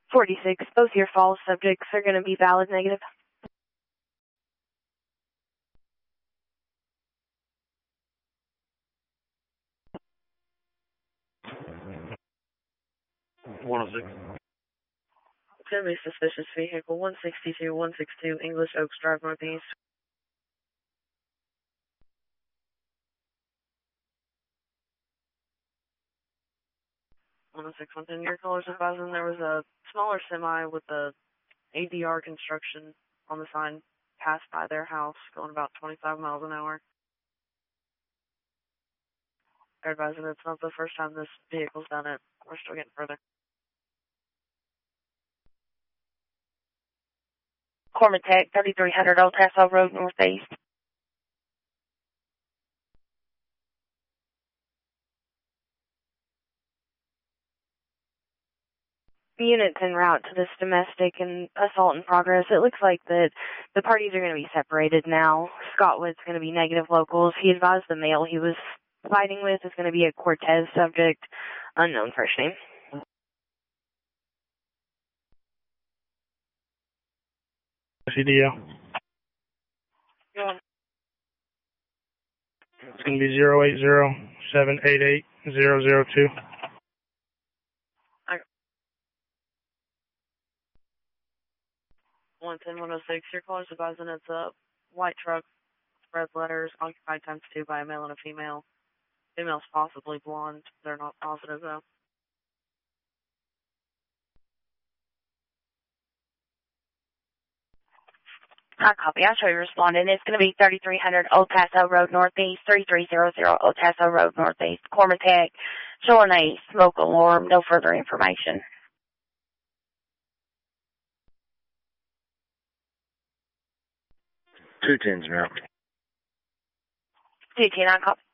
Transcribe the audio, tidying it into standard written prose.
46. Both your false subjects are going to be valid negative. One 106. It's going to be suspicious vehicle 162 English Oaks Drive Northeast. 106 your callers advising there was a smaller semi with a ADR construction on the sign passed by their house going about 25 miles an hour. They're advising it's not the first time this vehicle's done it. We're still getting further. Cormatech, 3300 Old Tassau Road Northeast. Units en route to this domestic and assault in progress. It looks like that the parties are going to be separated now. Scottwood's going to be negative locals. He advised the male he was fighting with is going to be a Cortez subject, unknown first name. CDO. It's going to be 080-788-002. 110-106, your caller's advising it's a white truck, red letters, occupied ×2 by a male and a female. Female's possibly blonde. They're not positive, though. Hi, copy. I'll show you responding. It's going to be 3300 Old Tassau Road Northeast, 3300 Old Tassau Road Northeast, Cormatech, showing a smoke alarm. No further information. 210's now. 210, I copy.